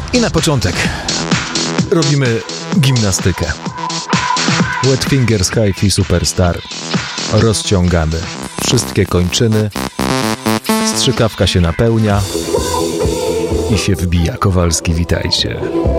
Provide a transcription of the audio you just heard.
I na początek robimy gimnastykę. Wet Fingers Hi-Fi Superstar. Rozciągamy wszystkie kończyny. Strzykawka się napełnia i się wbija. Kowalski, witajcie.